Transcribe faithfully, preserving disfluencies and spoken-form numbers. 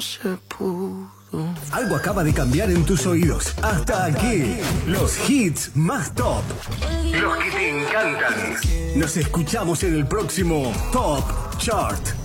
se pudo. Algo acaba de cambiar en tus oídos. Hasta aquí, los hits más top. Los que te encantan. Nos escuchamos en el próximo Top Chart.